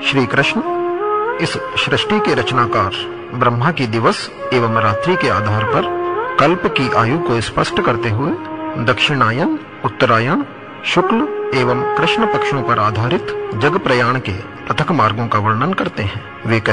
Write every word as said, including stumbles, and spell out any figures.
श्री कृष्ण इस सृष्टि के रचनाकार ब्रह्मा की दिवस एवं रात्रि के आधार पर कल्प की आयु को स्पष्ट करते हुए दक्षिणायन, उत्तरायण, शुक्ल एवं कृष्ण पक्षों पर आधारित जग प्रयाण के पृथक मार्गों का वर्णन करते हैं। वे